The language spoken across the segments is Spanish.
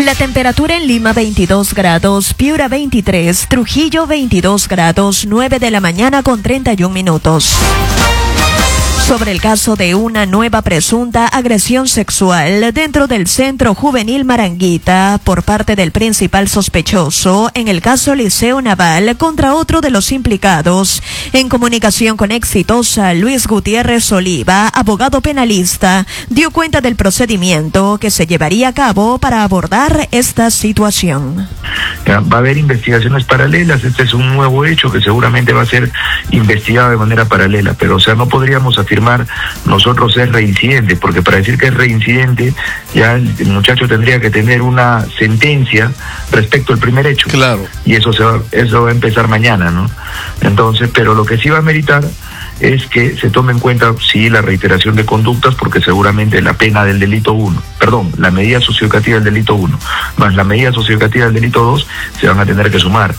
La temperatura en Lima 22 grados, Piura 23, Trujillo 22 grados, 9 de la mañana con 31 minutos. Sobre el caso de una nueva presunta agresión sexual dentro del Centro Juvenil Maranguita por parte del principal sospechoso en el caso Liceo Naval contra otro de los implicados. En comunicación con Exitosa, Luis Gutiérrez Oliva, abogado penalista, dio cuenta del procedimiento que se llevaría a cabo para abordar esta situación. Va a haber investigaciones paralelas. Este es un nuevo hecho que seguramente va a ser investigado de manera paralela, pero no podríamos afirmar nosotros es reincidente, porque para decir que es reincidente ya el muchacho tendría que tener una sentencia respecto al primer hecho. Claro. Y eso va a empezar mañana, ¿no? Entonces, pero lo que sí va a meritar es que se tome en cuenta, sí, la reiteración de conductas, porque seguramente la pena del delito 1, la medida socioeducativa del delito 1, más la medida socioeducativa del delito 2, se van a tener que sumar.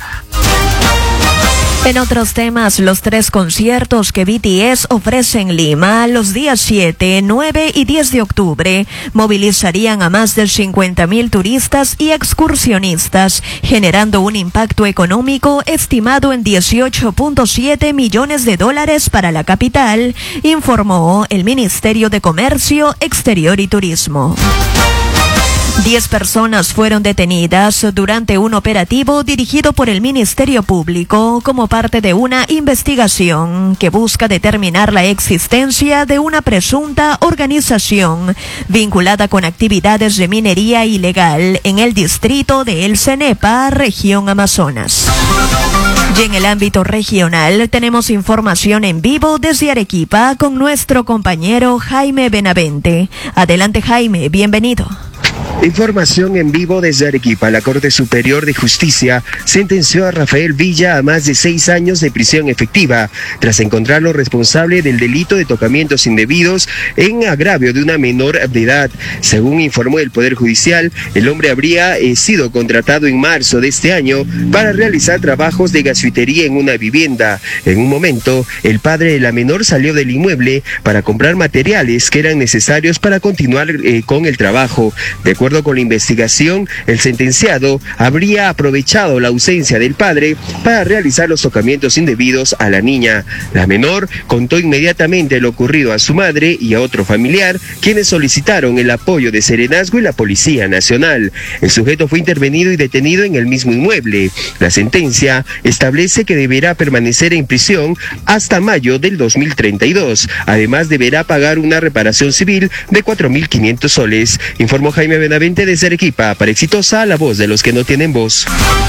En otros temas, los 3 conciertos que BTS ofrece en Lima los días 7, 9 y 10 de octubre movilizarían a más de 50.000 turistas y excursionistas, generando un impacto económico estimado en $18.7 millones para la capital, informó el Ministerio de Comercio Exterior y Turismo. 10 personas fueron detenidas durante un operativo dirigido por el Ministerio Público como parte de una investigación que busca determinar la existencia de una presunta organización vinculada con actividades de minería ilegal en el distrito de El Cenepa, región Amazonas. Y en el ámbito regional tenemos información en vivo desde Arequipa con nuestro compañero Jaime Benavente. Adelante, Jaime, bienvenido. Información en vivo desde Arequipa. La Corte Superior de Justicia sentenció a Rafael Villa a más de 6 años de prisión efectiva tras encontrarlo responsable del delito de tocamientos indebidos en agravio de una menor de edad. Según informó el Poder Judicial, el hombre habría sido contratado en marzo de este año para realizar trabajos de gasfitería en una vivienda. En un momento, el padre de la menor salió del inmueble para comprar materiales que eran necesarios para continuar con el trabajo. De acuerdo con la investigación, el sentenciado habría aprovechado la ausencia del padre para realizar los tocamientos indebidos a la niña. La menor contó inmediatamente lo ocurrido a su madre y a otro familiar, quienes solicitaron el apoyo de Serenazgo y la Policía Nacional. El sujeto fue intervenido y detenido en el mismo inmueble. La sentencia establece que deberá permanecer en prisión hasta mayo del 2032. Además, deberá pagar una reparación civil de 4.500 soles, informó Jaime Benavente desde Arequipa para Exitosa, la voz de los que no tienen voz.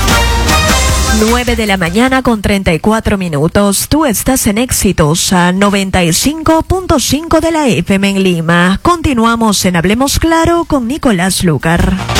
9 de la mañana con 34 minutos. Tú estás en Exitosa 95.5 de la FM en Lima. Continuamos en Hablemos Claro con Nicolás Lucar.